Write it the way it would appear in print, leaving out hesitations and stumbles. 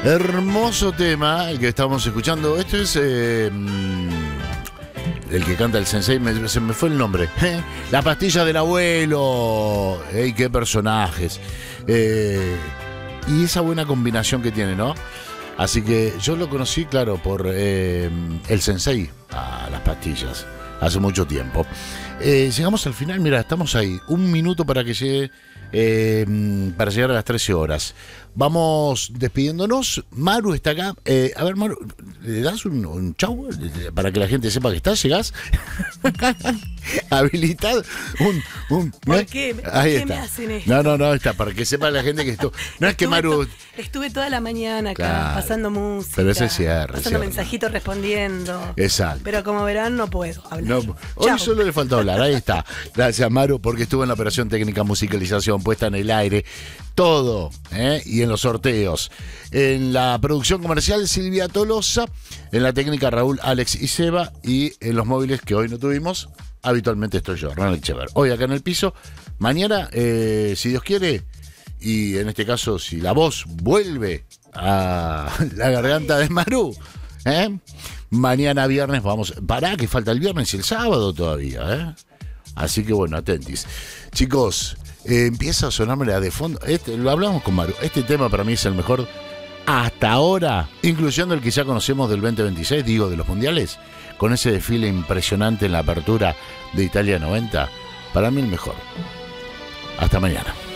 Hermoso tema el que estamos escuchando. Esto es el que canta el sensei, se me fue el nombre. La pastilla del abuelo. ¡Ey, qué personajes! Y esa buena combinación que tiene, ¿no? Así que yo lo conocí, claro, por el sensei a las pastillas, hace mucho tiempo. Llegamos al final, mira, estamos ahí. 1 minuto para que llegue, para llegar a las 13 horas. Vamos despidiéndonos. Maru está acá. A ver, Maru, ¿le das un chau para que la gente sepa que estás? ¿Llegás? Habilitado. ¿Por qué? Ahí ¿Qué está. me hacen esto? No, está, para que sepa la gente que esto. No es que Maru. Estuve toda la mañana acá, Claro, pasando música. pero ese cierre. Pasando mensajitos, respondiendo. Exacto. Pero como verán, no puedo hablar. No, hoy Chau. solo le faltó hablar, ahí está. Gracias, Maru, porque estuvo en la operación técnica, musicalización, puesta en el aire, todo, y en los sorteos. En la producción comercial, Silvia Tolosa. En la técnica, Raúl, Alex y Seba. Y en los móviles, que hoy no tuvimos, habitualmente estoy yo, Ronald Chever. Hoy acá en el piso. Mañana, si Dios quiere, y en este caso, si la voz vuelve a la garganta de Maru, mañana viernes vamos. Pará, que falta el viernes y el sábado todavía, Así que bueno, atentis. Chicos, empieza a sonarme la de fondo. Lo hablamos con Maru. Este tema para mí es el mejor hasta ahora, incluyendo el que ya conocemos del 2026, digo, de los mundiales, con ese desfile impresionante en la apertura de Italia 90. Para mí el mejor. Hasta mañana.